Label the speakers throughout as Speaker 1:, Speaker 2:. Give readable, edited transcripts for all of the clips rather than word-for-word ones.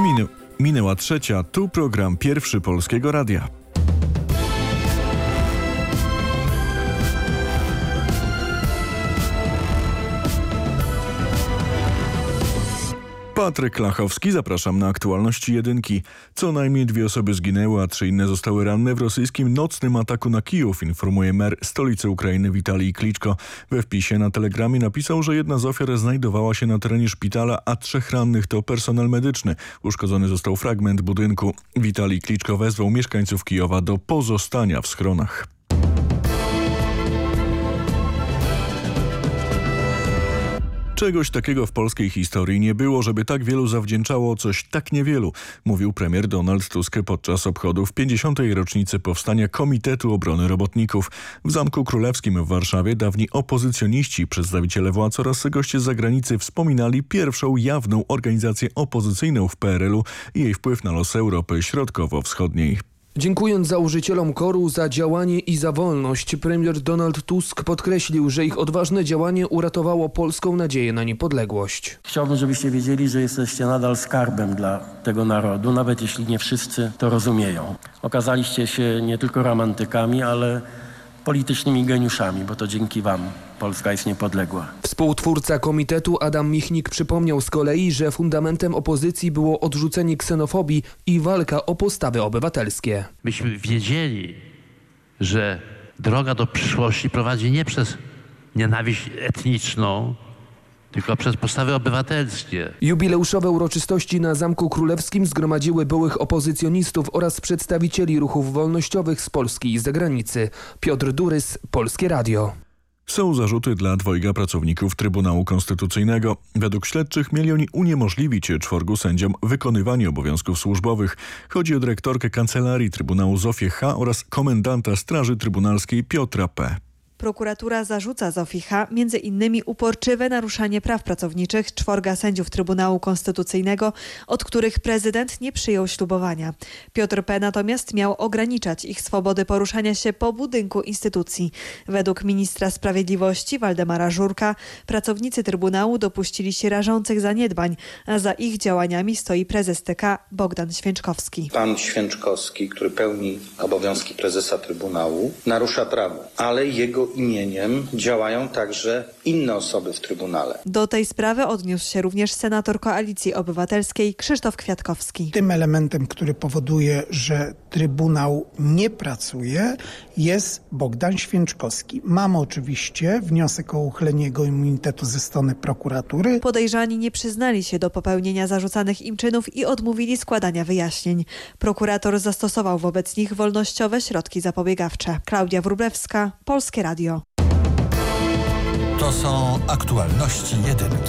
Speaker 1: Minęła 3, tu program Pierwszy Polskiego Radia. Patryk Lachowski, zapraszam na aktualności jedynki. Co najmniej 2 osoby zginęły, a 3 inne zostały ranne w rosyjskim nocnym ataku na Kijów, informuje mer stolicy Ukrainy Witalij Kliczko. We wpisie na Telegramie napisał, że jedna z ofiar znajdowała się na terenie szpitala, a 3 rannych to personel medyczny. Uszkodzony został fragment budynku. Witalij Kliczko wezwał mieszkańców Kijowa do pozostania w schronach. Czegoś takiego w polskiej historii nie było, żeby tak wielu zawdzięczało coś tak niewielu, mówił premier Donald Tusk podczas obchodów 50. rocznicy powstania Komitetu Obrony Robotników. W Zamku Królewskim w Warszawie dawni opozycjoniści, przedstawiciele władz oraz goście z zagranicy wspominali pierwszą jawną organizację opozycyjną w PRL-u i jej wpływ na los Europy Środkowo-Wschodniej.
Speaker 2: Dziękując założycielom KOR-u za działanie i za wolność, premier Donald Tusk podkreślił, że ich odważne działanie uratowało polską nadzieję na niepodległość.
Speaker 3: Chciałbym, żebyście wiedzieli, że jesteście nadal skarbem dla tego narodu, nawet jeśli nie wszyscy to rozumieją. Okazaliście się nie tylko romantykami, ale politycznymi geniuszami, bo to dzięki wam Polska jest niepodległa.
Speaker 2: Współtwórca komitetu Adam Michnik przypomniał z kolei, że fundamentem opozycji było odrzucenie ksenofobii i walka o postawy obywatelskie.
Speaker 4: Myśmy wiedzieli, że droga do przyszłości prowadzi nie przez nienawiść etniczną, tylko przez postawy obywatelskie.
Speaker 2: Jubileuszowe uroczystości na Zamku Królewskim zgromadziły byłych opozycjonistów oraz przedstawicieli ruchów wolnościowych z Polski i z zagranicy. Piotr Durys, Polskie Radio.
Speaker 1: Są zarzuty dla 2 pracowników Trybunału Konstytucyjnego. Według śledczych mieli oni uniemożliwić 4 sędziom wykonywanie obowiązków służbowych. Chodzi o dyrektorkę Kancelarii Trybunału Zofię H. oraz komendanta Straży Trybunalskiej Piotra P.
Speaker 5: Prokuratura zarzuca Zofii H. między innymi uporczywe naruszanie praw pracowniczych 4 sędziów Trybunału Konstytucyjnego, od których prezydent nie przyjął ślubowania. Piotr P. natomiast miał ograniczać ich swobody poruszania się po budynku instytucji. Według ministra sprawiedliwości Waldemara Żurka pracownicy Trybunału dopuścili się rażących zaniedbań, a za ich działaniami stoi prezes TK Bogdan Święczkowski.
Speaker 6: Pan Święczkowski, który pełni obowiązki prezesa Trybunału, narusza prawo, ale jego imieniem działają także inne osoby w Trybunale.
Speaker 5: Do tej sprawy odniósł się również senator Koalicji Obywatelskiej Krzysztof Kwiatkowski.
Speaker 7: Tym elementem, który powoduje, że Trybunał nie pracuje, jest Bogdan Święczkowski. Mamy oczywiście wniosek o uchylenie jego immunitetu ze strony prokuratury.
Speaker 5: Podejrzani nie przyznali się do popełnienia zarzucanych im czynów i odmówili składania wyjaśnień. Prokurator zastosował wobec nich wolnościowe środki zapobiegawcze. Klaudia Wróblewska, Polskie Radio.
Speaker 8: To są aktualności jedynki.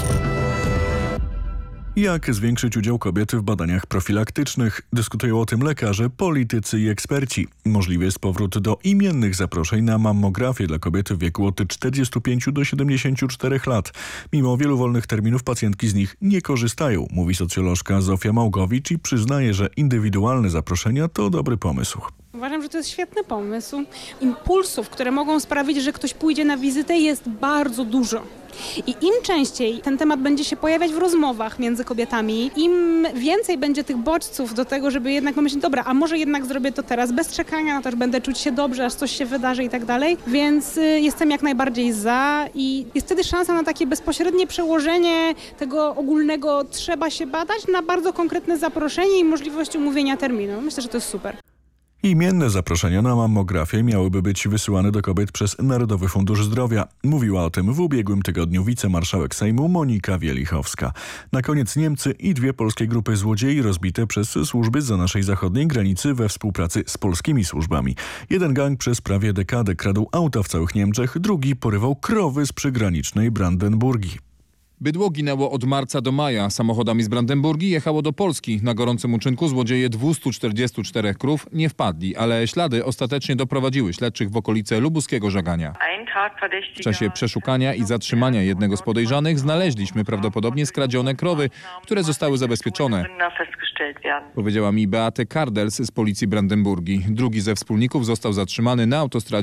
Speaker 1: Jak zwiększyć udział kobiet w badaniach profilaktycznych? Dyskutują o tym lekarze, politycy i eksperci. Możliwy jest powrót do imiennych zaproszeń na mammografię dla kobiet w wieku od 45 do 74 lat. Mimo wielu wolnych terminów pacjentki z nich nie korzystają, mówi socjolożka Zofia Małgowicz i przyznaje, że indywidualne zaproszenia to dobry pomysł.
Speaker 9: Uważam, że to jest świetny pomysł. Impulsów, które mogą sprawić, że ktoś pójdzie na wizytę, jest bardzo dużo. I im częściej ten temat będzie się pojawiać w rozmowach między kobietami, im więcej będzie tych bodźców do tego, żeby jednak pomyśleć, dobra, a może jednak zrobię to teraz bez czekania na to, że będę czuć się dobrze, aż coś się wydarzy i tak dalej. Więc jestem jak najbardziej za i jest wtedy szansa na takie bezpośrednie przełożenie tego ogólnego trzeba się badać na bardzo konkretne zaproszenie i możliwość umówienia terminu. Myślę, że to jest super.
Speaker 1: Imienne zaproszenia na mammografię miałyby być wysyłane do kobiet przez Narodowy Fundusz Zdrowia. Mówiła o tym w ubiegłym tygodniu wicemarszałek Sejmu Monika Wielichowska. Na koniec Niemcy i 2 polskie grupy złodziei rozbite przez służby za naszej zachodniej granicy we współpracy z polskimi służbami. Jeden gang przez prawie dekadę kradł auta w całych Niemczech, drugi porywał krowy z przygranicznej Brandenburgii.
Speaker 10: Bydło ginęło od marca do maja. Samochodami z Brandenburgii jechało do Polski. Na gorącym uczynku złodzieje 244 krów nie wpadli, ale ślady ostatecznie doprowadziły śledczych w okolice lubuskiego Żagania. W czasie przeszukania i zatrzymania jednego z podejrzanych znaleźliśmy prawdopodobnie skradzione krowy, które zostały zabezpieczone. Powiedziała mi Beate Kardels z policji Brandenburgii. Drugi ze wspólników został zatrzymany na autostradzie